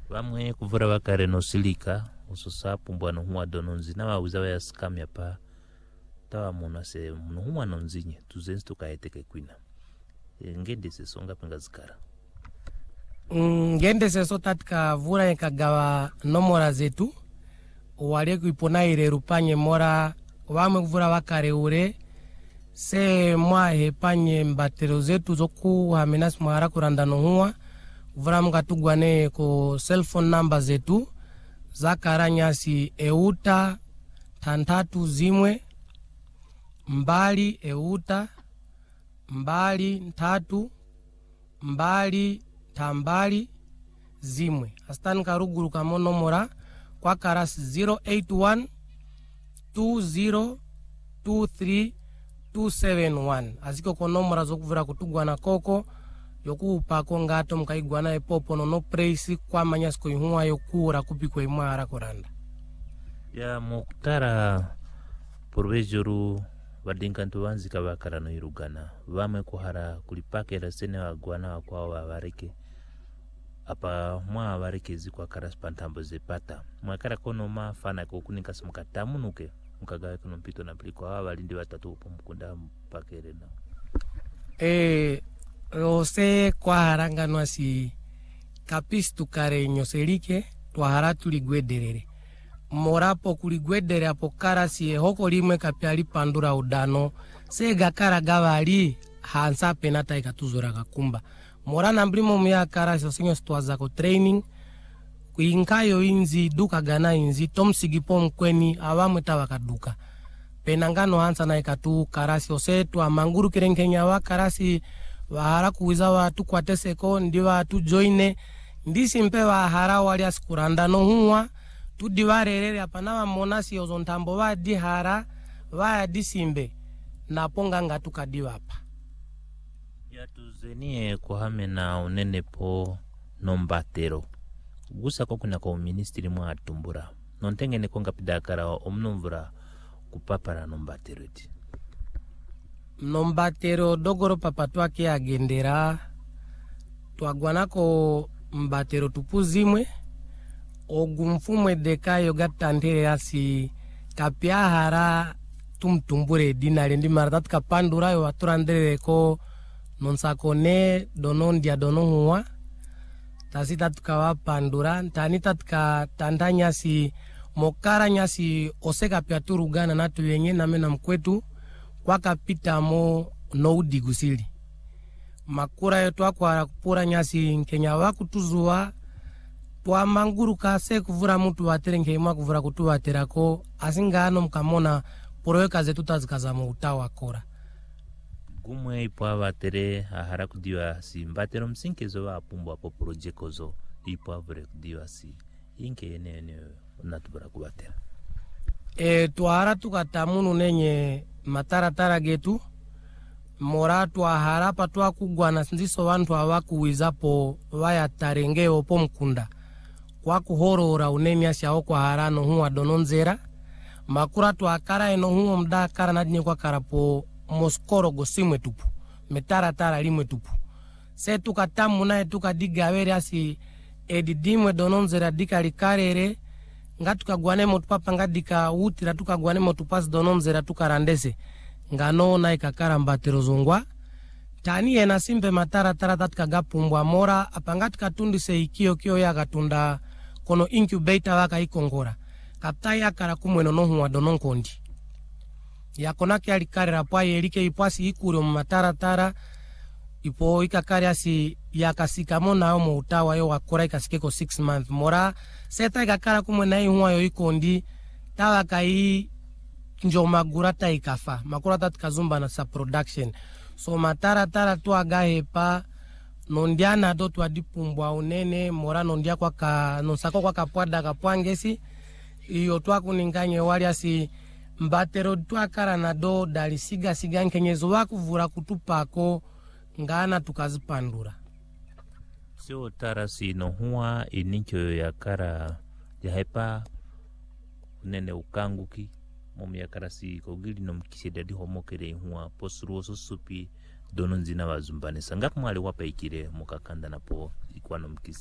Vamwe kuvura vakare no silika usosa pumbwa no huwa dononzi na wauzawa ya scam ya pa tawa muna se no huwa nonzinye tuzenzi tukaeteke kwina ngende se songa penga zikara ngende se so tatka vura yakagawa nomora zetu wale kuipona ile rupanye mora wamwe kuvura vakare ure se mwa hepanye mbatero zetu zoku haminas mwara kuranda no huwa vura mga tugwane ko cell phone number zetu zakara nyasi euta tantatu zimwe mbali euta mbali ntatu mbali tambali zimwe astani karuguru kamo nomora kwa karasi 081 20 23 271 aziko ko nomora zokuvura kutugwana koko yokupako ngato mkaigwana epopo no praise kwa manyasko ihuwa yokura kupikwa imara koranda ya muktara porvejuru vadinkantu vanzika vakara no irugana vamwe kuhara kulipakela sene wagwana kwa wavareke apa mwa vareke zikwa karaspantambo zepata mwakara kono mafana kokunika simukatamunuke mukagawe kono mpito na pliko avalindi watatu pomukunda mpakele na ose kwa haranga nwasi kapistu kare nyoselike twahara tuligwederere morapo kuligwedere apo karasi hoko limwe kapiali pandura udano sega kara gavali hansa penata ikatuzura kakumba morana mbrimo mya karasi osinyo stwaza ko training kuinkayo inzi duka gana inzi tomsigipo mkweni awamwe tawakaduka penangano hansa na ikatu karasi osetu amanguru kirenkenya wa karasi wahara kuwiza watu kwa teseko ndiwa tu joine ndisi mpewa hara wali askuranda no huwa tudiwarerere apanawa monasi ozontambo wa dihara wa disimbe na ponga ngatuka diwapa ya tuzenie kuhame na unene po nombatero gusa kokuna ko ministry mwa atumbura nontengene konga pidakara omnumvura kupapara nombatero ti nombatero dogoro papatwa ke agendera twagwanako mbatero tupuzimwe ogumfumwe dekayo gatandere asi kapiahara tumtumbure dinale ndi maratat kapandura yo aturandere ko nonsakone donon dia donon huwa tasita tukawa pandura tani tatka tandanya si mokara nyasi oseka piaturugana na tuyenye na mena mkwetu kwa kapita mo no udigusili makura yetu akwara kupura nyasi nkenya wakutuzua twa manguru kase kuvura mutu waterenge ima kuvura kutu waterako asingano mkamona poroeka zetu tazikaza mu utawa kora gumwe ipo abatere ahara kudiwa si mbatero msinkezo wa pumbo apo projeko zo ipo avure kudiwa si inke ene natubara kubatera twahara tukatamunu nenye mataratara getu mora twahara patwa kugwana sindiso wantu awakuwizapo waya tarenge opo mkunda kwa kuhorora uneni asya kwa harano huwa dononzera makura twakara eno huwa mda kara nadinye kwa karapo moskoro gosimwe tupu metaratara limwe tupu se tukatamu nae tukadigawere asi edidimwe dononzera dika likarere nga tukagwane motupapa nga dika utira tukagwane motupasi dononzera tukarandese nga no na ikakara mbatero zongwa tani ena simpe mataratara tatukagapumbwa mora apanga tukatundise ikio kio ya katunda kono incubator waka ikongora kaptai akara kumweno no huwa dononkondi yakona kia likarera pwa yelike ipwasi ikure mataratara ipo ikakari asi yakasika mona yo muutawa yo wakora ikasikeko 6 months mora seta ikakara kumwena hii huwa yo ikondi tawa kai njomagurata ikafa makurata tukazumba na sa production so mataratara tu agahepa nondiana do twadipumbwa unene mora nondia kwa ka nonsako kwa kapwada kapwangesi iyo twakuninganye wali asi mbatero twakara na do dalisiga siga nkenyezo wakuvura kutupako ngana tukazipandura sio tarasi no huwa inincho yakara yahepa unene ukanguki momi yakarasi kogili no mkisedadi homokere huwa posruoso supi dononzina wazumbane sangak mwale wapa ikire mukakanda napo ikwano mkisi